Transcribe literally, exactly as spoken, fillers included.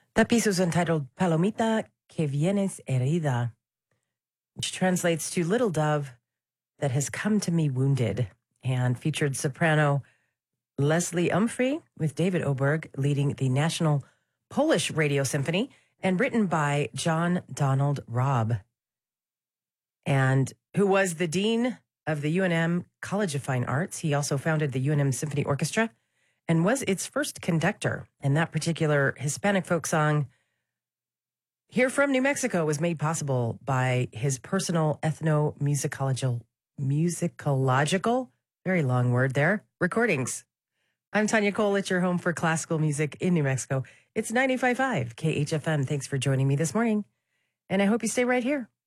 That piece was entitled Palomita que vienes herida, which translates to Little Dove that has come to me wounded, and featured soprano Leslie Umfrey with David Oberg leading the National Polish Radio Symphony, and written by John Donald Robb, and who was the dean of the U N M College of Fine Arts. He also founded the U N M Symphony Orchestra and was its first conductor. And that particular Hispanic folk song, Here from New Mexico, was made possible by his personal ethnomusicological, musicological, very long word there, recordings. I'm Tanya Cole. It's your home for classical music in New Mexico. It's ninety-five point five K H F M. Thanks for joining me this morning, and I hope you stay right here.